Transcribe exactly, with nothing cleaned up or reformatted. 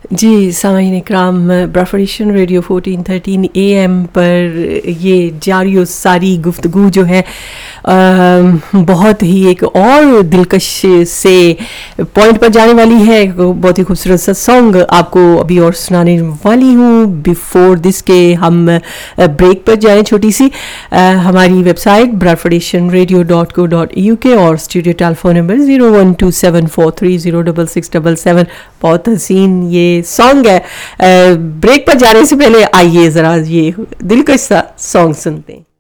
जी सामीन इकराम, ब्रफरेशन radio fourteen thirteen A M पर ये जारी सारी गुफ्तगू जो है आ, बहुत ही एक और दिलकश से पॉइंट पर जाने वाली है। बहुत ही खूबसूरत सा सॉन्ग आपको अभी और सुनाने वाली हूँ। बिफोर दिस के हम ब्रेक पर जाएं छोटी सी। आ, हमारी website ब्रफरेशन radio dot co dot U के और studio telephone number zero one two seven four three zero double six double seven. बहुत हसीन ये सॉन्ग है। ब्रेक पर जाने से पहले आइए ज़रा ये दिलकश सा सॉन्ग सुनते हैं।